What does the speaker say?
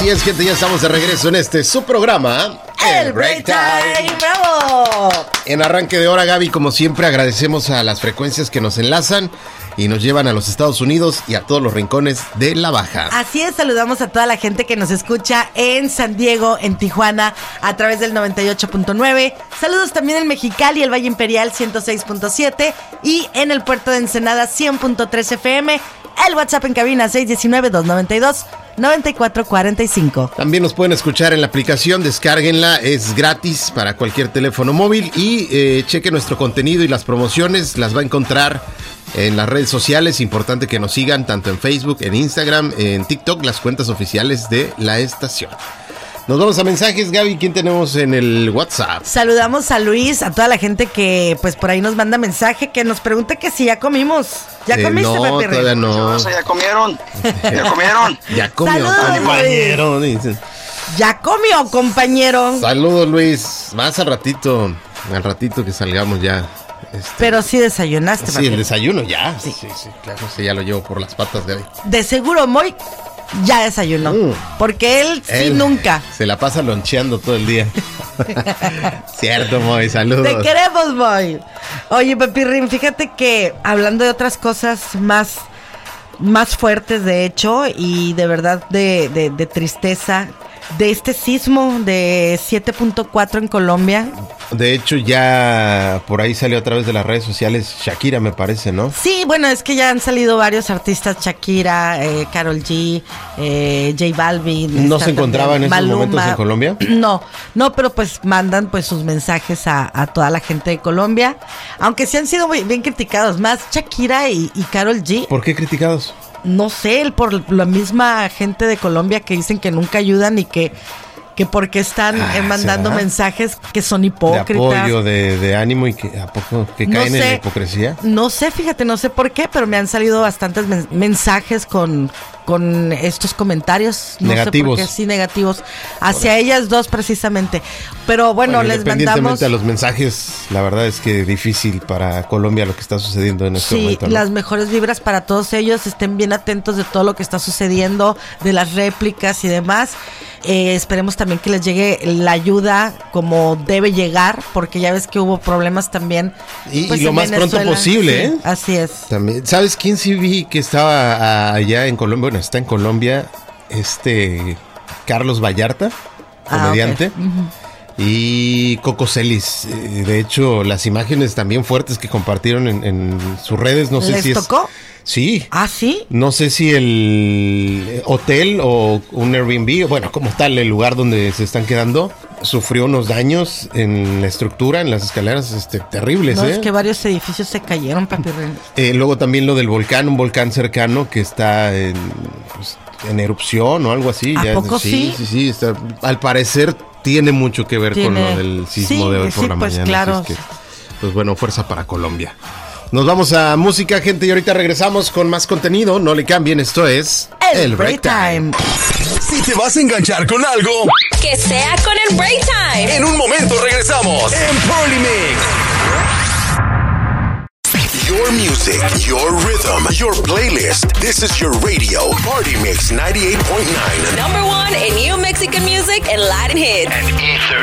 Así es, gente, ya estamos de regreso en su programa, El Break Time. ¡Bravo! En arranque de hora, Gaby, como siempre, agradecemos a las frecuencias que nos enlazan y nos llevan a los Estados Unidos y a todos los rincones de la Baja. Así es, saludamos a toda la gente que nos escucha en San Diego, en Tijuana, a través del 98.9. Saludos también en Mexicali, el Valle Imperial 106.7 y en el puerto de Ensenada 100.3 FM. El WhatsApp en cabina 619-292-9445. También nos pueden escuchar en la aplicación, descárguenla, es gratis para cualquier teléfono móvil y cheque nuestro contenido y las promociones, las va a encontrar en las redes sociales. Importante que nos sigan tanto en Facebook, en Instagram, en TikTok, las cuentas oficiales de la estación. Nos vamos a mensajes, Gaby. ¿Quién tenemos en el WhatsApp? Saludamos a Luis, a toda la gente que pues por ahí nos manda mensaje, que nos pregunta que si ya comimos. ¿Ya comiste, no, Pepe? Todavía no. ¿Ya comieron? ¿Ya comieron? Ya comió, Saludos, compañero. Dicen. ¿Ya comió, compañero? Saludos, Luis. Más al ratito que salgamos ya. Pero sí desayunaste, Sí, Pepe. el desayuno ya. Sí. Sí, claro. Sí, ya lo llevo por las patas, Gaby. De seguro, Moy ya desayunó. Porque él sí nunca. Se la pasa loncheando todo el día. Cierto, Moy, saludos. Te queremos, Moy. Oye, Pepirrín, fíjate que hablando de otras cosas más fuertes, de hecho, y de verdad de tristeza, de este sismo de 7.4 en Colombia. De hecho, ya por ahí salió a través de las redes sociales Shakira, me parece, ¿no? Sí, bueno, es que ya han salido varios artistas, Shakira, Karol G, J Balvin. ¿No se encontraban en esos momentos en Colombia? No, pero pues mandan pues sus mensajes a toda la gente de Colombia, aunque sí han sido muy bien criticados, más Shakira y Karol G. ¿Por qué criticados? No sé, por la misma gente de Colombia que dicen que nunca ayudan y que porque están mandando mensajes que son hipócritas. De apoyo, de ánimo y que a poco que caen en la hipocresía. No sé, fíjate, no sé por qué, pero me han salido bastantes mensajes con estos comentarios. No Negativos. sé por qué, sí, negativos. Hacia ellas dos precisamente. Pero bueno, les independientemente mandamos... a los mensajes, la verdad es que difícil para Colombia lo que está sucediendo en este momento, ¿no? Las mejores vibras para todos ellos. Estén bien atentos de todo lo que está sucediendo, de las réplicas y demás. Esperemos también que les llegue la ayuda como debe llegar, porque ya ves que hubo problemas también. Y pues, lo en más Venezuela. pronto posible, Sí, ¿eh? Así es. También, ¿sabes quién sí vi que estaba allá en Colombia? Bueno, está en Colombia, Carlos Vallarta, comediante. Okay. Uh-huh. Y Coco Celis. De hecho, las imágenes también fuertes que compartieron en sus redes, no sé ¿Les si tocó? Sí. ¿Ah, sí? No sé si el hotel o un Airbnb, bueno, como tal, el lugar donde se están quedando, sufrió unos daños en la estructura, en las escaleras terribles, No, es que varios edificios se cayeron, Pepirrín. Luego también lo del volcán, un volcán cercano que está en erupción o algo así. ¿A poco sí? Sí, está, al parecer tiene mucho que ver con lo del sismo de hoy por la mañana. Claro. Así es que, pues bueno, fuerza para Colombia. Nos vamos a música, gente, y ahorita regresamos con más contenido. No le cambien, esto es El Break Time. Si te vas a enganchar con algo, que sea con el Break Time. En un momento regresamos en Polymix. Your music, your rhythm, your playlist. This is your radio, Party Mix 98.9. Number one in new Mexican music and Latin hits. And